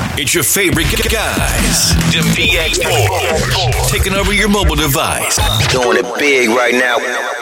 It's your favorite guys, the PX4, taking over your mobile device. Doing it big right now.